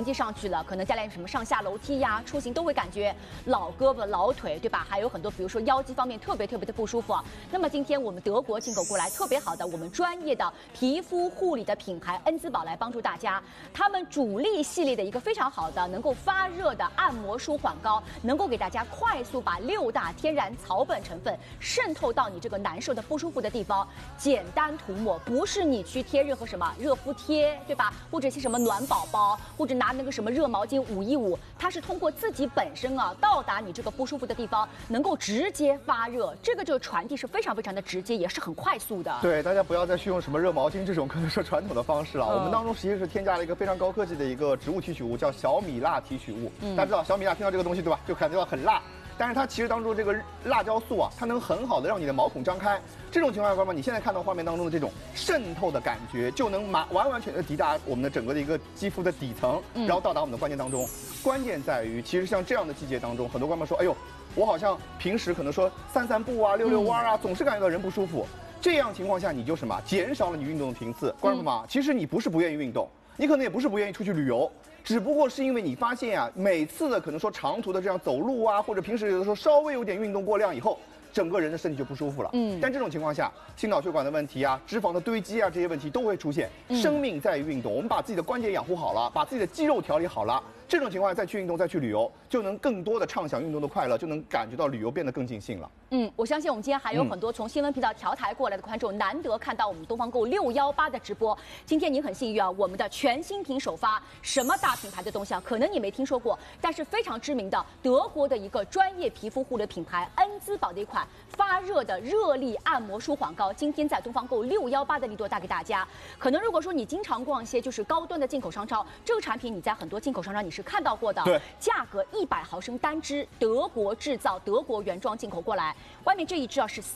年纪上去了，可能将来什么上下楼梯呀、出行都会感觉老胳膊、老腿，对吧？还有很多，比如说腰肌方面特别的不舒服啊。那么今天我们德国进口过来特别好的我们专业的皮肤护理的品牌恩姿宝来帮助大家，他们主力系列的一个非常好的能够发热的按摩舒缓膏，能够给大家快速把6大天然草本成分渗透到你这个难受的不舒服的地方，简单涂抹，不是你去贴任何什么热敷贴，对吧？或者是什么暖宝宝，或者拿那个什么热毛巾捂一捂，它是通过自己本身啊到达你这个不舒服的地方，能够直接发热，这个就传递是非常的直接，也是很快速的。 对，大家不要再去用什么热毛巾这种可能是传统的方式了。我们当中实际是添加了一个非常高科技的一个植物提取物，叫小米辣提取物。大家知道小米辣，听到这个东西对吧，就感觉到很辣。但是它其实当中这个辣椒素啊，它能很好的让你的毛孔张开。这种情况下，观众你现在看到画面当中的这种渗透的感觉，就能完全的抵达我们的整个的一个肌肤的底层，然后到达我们的关节当中。关键在于，其实像这样的季节当中，很多观众说，哎呦，我好像平时可能说散步啊、遛弯啊，总是感觉到人不舒服。这样情况下，你就什么减少了你运动的频次。观众们，其实你不是不愿意运动，你可能也不是不愿意出去旅游。只不过是因为你发现啊，每次的可能说长途的这样走路啊，或者平时有的时候稍微有点运动过量以后，整个人的身体就不舒服了。但这种情况下，心脑血管的问题啊、脂肪的堆积啊这些问题都会出现。生命在于运动，我们把自己的关节养护好了，把自己的肌肉调理好了，这种情况下再去运动、再去旅游，就能更多的畅享运动的快乐，就能感觉到旅游变得更尽兴了。 我相信我们今天还有很多从新闻频道调台过来的观众，难得看到我们东方购618的直播。今天您很幸运啊，我们的全新品首发，什么大品牌的东西啊，可能你没听说过，但是非常知名的德国的一个专业皮肤护理品牌恩姿宝的一款发热的热力按摩舒缓膏，今天在东方购618的力度带给大家。可能如果说你经常逛一些就是高端的进口商超，这个产品你在很多进口商超你是看到过的， 对， 价格100毫升单支，德国制造、德国原装进口过来。外面这一支啊是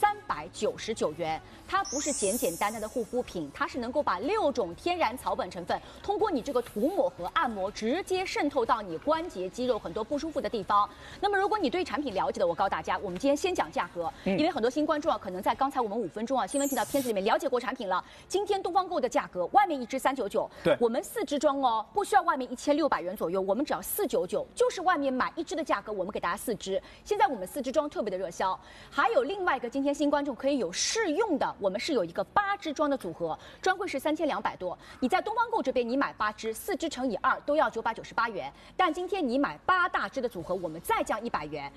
399元，它不是简单的护肤品，它是能够把6种天然草本成分通过你这个涂抹和按摩，直接渗透到你关节、肌肉很多不舒服的地方。那么如果你对产品了解的，我告诉大家，我们今天先讲价格，因为很多新观众啊，可能在刚才我们5分钟啊新闻频道片子里面了解过产品了。今天东方购的价格，外面一支399， 对， 我们4支装哦，不需要外面1600元左右，我们只要499，就是外面买1支的价格，我们给大家4支。现在我们4支装特别的热销。还有另外一个，今天新观众可以有试用的，我们是有一个8支装的组合，专柜是3200多。你在东方购这边，你买8支，4支乘以2都要998元。但今天你买8大支的组合，我们再降100元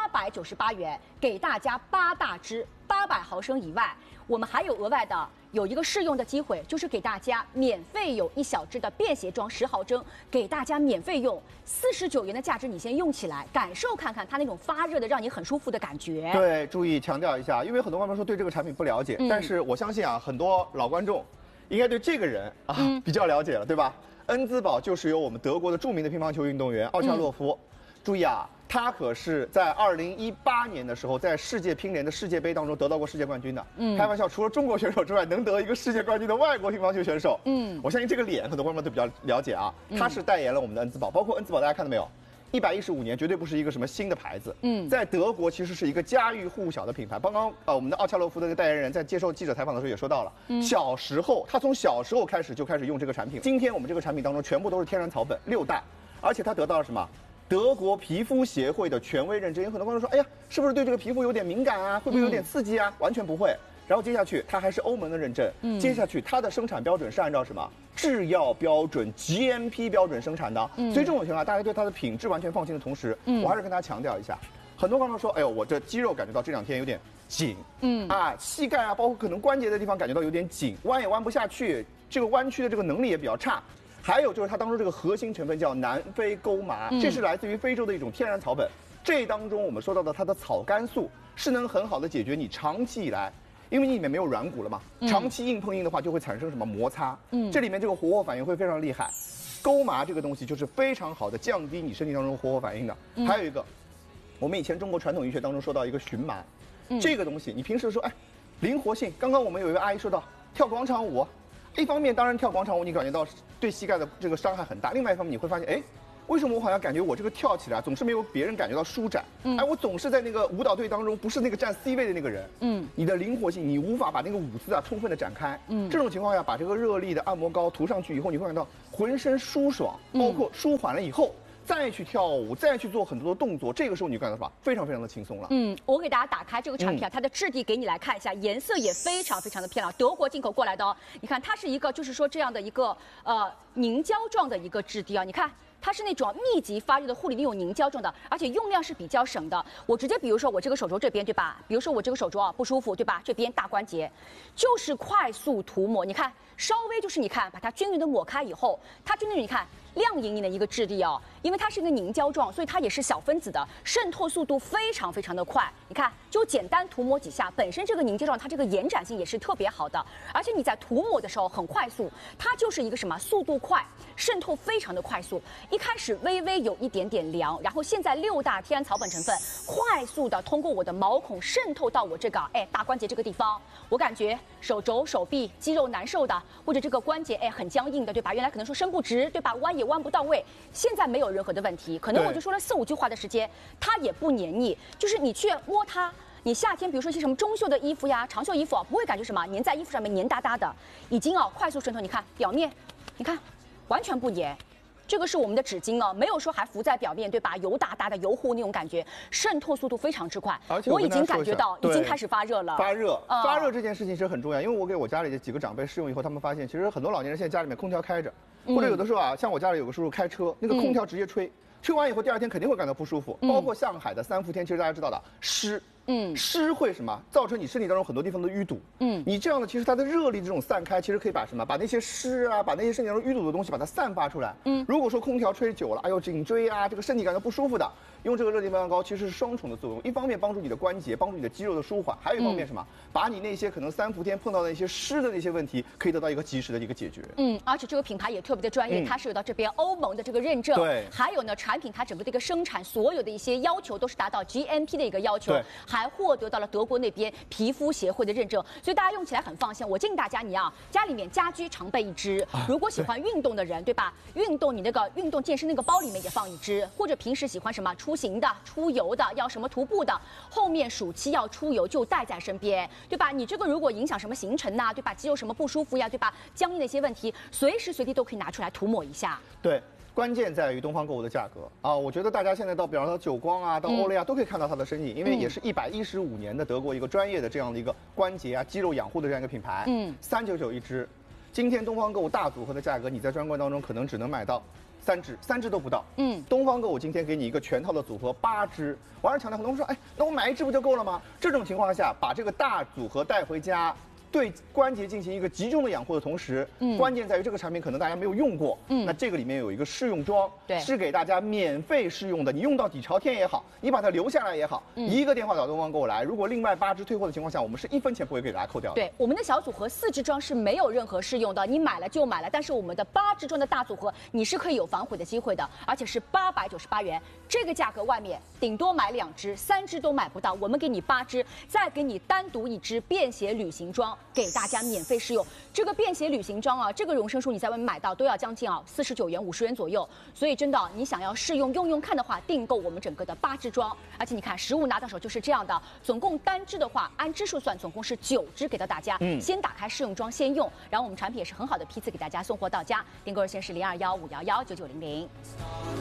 ，898元，给大家8大支，800毫升以外，我们还有额外的。有一个试用的机会，就是给大家免费有1小支的便携装10毫升，给大家免费用，49元的价值，你先用起来，感受看看它那种发热的让你很舒服的感觉。 对，注意强调一下，因为很多观众说对这个产品不了解，但是我相信啊，很多老观众应该对这个人啊比较了解了，对吧？恩姿宝就是由我们德国的著名的乒乓球运动员奥恰洛夫，注意啊。他可是在2018年的时候，在世界乒联的世界杯当中得到过世界冠军的。开玩笑，除了中国选手之外，能得一个世界冠军的外国乒乓球选手，我相信这个脸很多观众都比较了解啊。他是代言了我们的恩姿宝，包括恩姿宝，大家看到没有？115年绝对不是一个什么新的牌子，在德国其实是一个家喻户晓的品牌。刚刚我们的奥恰洛夫的那个代言人在接受记者采访的时候也说到了，他从小时候开始就开始用这个产品。今天我们这个产品当中全部都是天然草本，6大，而且他得到了什么？德国皮肤协会的权威认证。有很多观众说，哎呀，是不是对这个皮肤有点敏感啊？会不会有点刺激啊？完全不会。然后接下去，它还是欧盟的认证。接下去，它的生产标准是按照什么制药标准 GMP 标准生产的。所以这种情况下，大家对它的品质完全放心的同时，我还是跟大家强调一下，很多观众说，哎呦，我这肌肉感觉到这2天有点紧，膝盖啊，包括可能关节的地方感觉到有点紧，弯也弯不下去，这个弯曲的这个能力也比较差。还有就是它当中这个核心成分叫南非钩麻，这是来自于非洲的一种天然草本。这当中我们说到的它的草苷素是能很好的解决你长期以来，因为你里面没有软骨了嘛，长期硬碰硬的话就会产生什么摩擦，这里面这个活火反应会非常厉害。钩麻这个东西就是非常好的降低你身体当中活火反应的。还有一个，我们以前中国传统医学当中说到一个荨麻，这个东西你平时说，哎，灵活性。刚刚我们有一位阿姨说到跳广场舞。一方面，当然跳广场舞你感觉到对膝盖的这个伤害很大；另外一方面，你会发现，哎， 为什么我好像感觉我这个跳起来总是没有别人感觉到舒展？哎，我总是在那个舞蹈队当中不是那个占 C 位的那个人。你的灵活性，你无法把那个舞姿啊充分的展开。这种情况下，把这个热力的按摩膏涂上去以后，你会感到浑身舒爽，包括舒缓了以后。再去跳舞，再去做很多的动作，这个时候你感到什么？非常非常的轻松了。 我给大家打开这个产品啊，它的质地给你来看一下，颜色也非常非常的漂亮，德国进口过来的哦。你看，它是一个就是说这样的一个凝胶状的一个质地啊，你看。它是那种密集发热的护理那种凝胶状的，而且用量是比较省的。我直接比如说我这个手肘这边，对吧？比如说我这个手肘啊不舒服，对吧？这边大关节，就是快速涂抹。你看，稍微就是你看把它均匀的抹开以后，它真的你看亮莹莹的一个质地哦，因为它是一个凝胶状，所以它也是小分子的，渗透速度非常非常的快。你看，就简单涂抹几下，本身这个凝胶状它这个延展性也是特别好的，而且你在涂抹的时候很快速，它就是一个什么速度快，渗透非常的快速。一开始微微有一点点凉，然后现在6大天然草本成分快速的通过我的毛孔渗透到我这个大关节这个地方，我感觉手肘、手臂肌肉难受的，或者这个关节很僵硬的，对吧？原来可能说伸不直，对吧？弯也弯不到位，现在没有任何的问题。可能我就说了4、5句话的时间，它也不黏腻，就是你去摸它。你夏天比如说一些什么中袖的衣服呀、长袖衣服不会感觉什么粘在衣服上面黏哒哒的，已经快速渗透。你看表面，你看完全不粘。这个是我们的纸巾哦，没有说还浮在表面，对吧？油哒哒的油乎那种感觉，渗透速度非常之快。 而且我已经感觉到已经开始发热了。 发热这件事情是很重要，因为我给我家里的几个长辈试用以后，他们发现其实很多老年人现在家里面空调开着，或者有的时候啊，像我家里有个叔叔开车，那个空调直接吹，吹完以后第2天肯定会感到不舒服。包括上海的3伏天，其实大家知道的湿。湿会什么造成你身体当中很多地方的淤堵。你这样的其实它的热力这种散开，其实可以把什么把那些湿啊，把那些身体当中淤堵的东西把它散发出来。如果说空调吹久了，哎呦颈椎啊，这个身体感到不舒服的，用这个热力面膜膏其实是双重的作用，一方面帮助你的关节，帮助你的肌肉的舒缓，还有一方面什么，把你那些可能3伏天碰到的那些湿的那些问题，可以得到一个及时的一个解决。 而且这个品牌也特别的专业，它是有到这边欧盟的这个认证， 对， 还有呢产品它整个的一个生产所有的一些要求都是达到 GMP 的一个要求，还获得到了德国那边皮肤协会的认证，所以大家用起来很放心。我建议大家，你家里面家居常备1支，如果喜欢运动的人，对吧？运动你那个运动健身那个包里面也放1支，或者平时喜欢什么出行的、出游的，要什么徒步的，后面暑期要出游就带在身边，对吧？你这个如果影响什么行程呐，对吧？肌肉什么不舒服呀，对吧？僵硬的一些问题，随时随地都可以拿出来涂抹一下。 对。关键在于东方购物的价格啊！我觉得大家现在到，比方说久光啊，到欧莱雅都可以看到它的身影，因为也是115年的德国一个专业的这样的一个关节啊、肌肉养护的这样一个品牌。399一支，今天东方购物大组合的价格，你在专柜当中可能只能买到3支都不到。东方购物今天给你一个全套的组合8支。我还是强调，很多人说，那我买1支不就够了吗？这种情况下，把这个大组合带回家。对关节进行一个集中的养护的同时，关键在于这个产品可能大家没有用过，那这个里面有一个试用装，是给大家免费试用的，你用到底朝天也好，你把它留下来也好，一个电话找东方购物来，如果另外8支退货的情况下，我们是1分钱不会给大家扣掉的。 对，我们的小组合4支装是没有任何试用的，你买了就买了，但是我们的8支装的大组合你是可以有反悔的机会的，而且是898元，这个价格外面顶多买2支，3支都买不到，我们给你8支，再给你单独1支便携旅行装。给大家免费试用这个便携旅行装啊，这个容身数你在外面买到都要将近49元、50元左右，所以真的你想要试用用看的话，订购我们整个的8支装，而且你看实物拿到手就是这样的，总共单支的话按支数算，总共是9支给到大家。先打开试用装先用，然后我们产品也是很好的批次给大家送货到家，订购热线是0215119900。